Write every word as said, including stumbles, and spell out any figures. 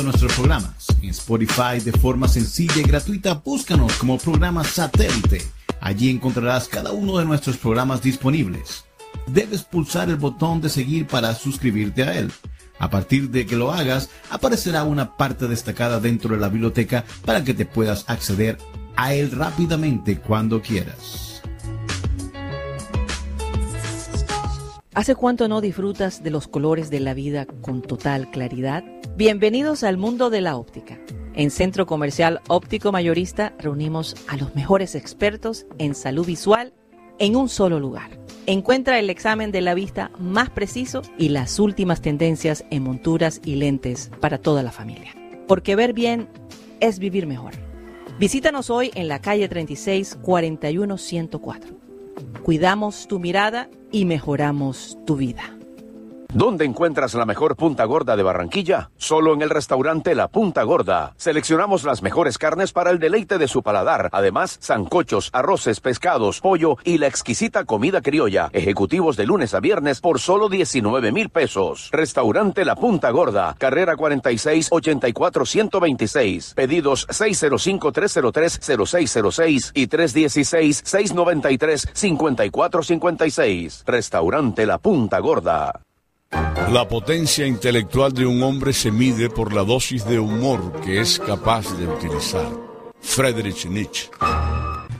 nuestros programas en Spotify de forma sencilla y gratuita. Búscanos como Programa Satélite. Allí encontrarás cada uno de nuestros programas disponibles. Debes pulsar el botón de seguir para suscribirte a él. A partir de que lo hagas, aparecerá una parte destacada dentro de la biblioteca para que te puedas acceder a él rápidamente cuando quieras. ¿Hace cuánto no disfrutas de los colores de la vida con total claridad? Bienvenidos al mundo de la óptica. En Centro Comercial Óptico Mayorista reunimos a los mejores expertos en salud visual en un solo lugar. Encuentra el examen de la vista más preciso y las últimas tendencias en monturas y lentes para toda la familia. Porque ver bien es vivir mejor. Visítanos hoy en la calle treinta y seis, cuarenta y uno, ciento cuatro. Cuidamos tu mirada y mejoramos tu vida. ¿Dónde encuentras la mejor punta gorda de Barranquilla? Solo en el restaurante La Punta Gorda. Seleccionamos las mejores carnes para el deleite de su paladar. Además, sancochos, arroces, pescados, pollo y la exquisita comida criolla. Ejecutivos de lunes a viernes por solo diecinueve mil pesos. Restaurante La Punta Gorda. Carrera cuarenta y seis, ochenta y cuatro, ciento veintiséis. Pedidos seis cero cinco, tres cero tres, cero seis cero seis y tres uno seis, seis nueve tres, cinco cuatro cinco seis. Restaurante La Punta Gorda. La potencia intelectual de un hombre se mide por la dosis de humor que es capaz de utilizar. Friedrich Nietzsche.